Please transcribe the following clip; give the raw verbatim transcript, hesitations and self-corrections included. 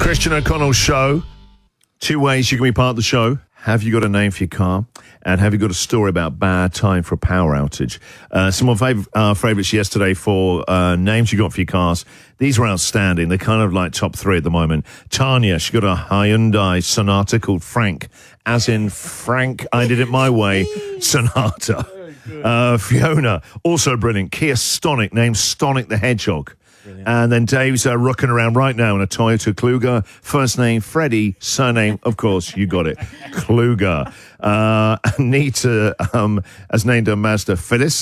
Christian O'Connell Show. Two ways you can be part of the show. Have you got a name for your car? And have you got a story about bad time for a power outage? Uh, some of our fav- uh, favourites yesterday for uh, names you got for your cars. These are outstanding. They're kind of like top three at the moment. Tanya, she got a Hyundai Sonata called Frank. As in Frank, I did it my way, Sonata. Uh, Fiona, also brilliant. Kia Stonic, named Stonic the Hedgehog. Brilliant. And then Dave's uh, rocking around right now in a Toyota Kluger. First name, Freddie. Surname, of course, you got it, Kluger. Uh, Anita um, has named her Mazda Phyllis.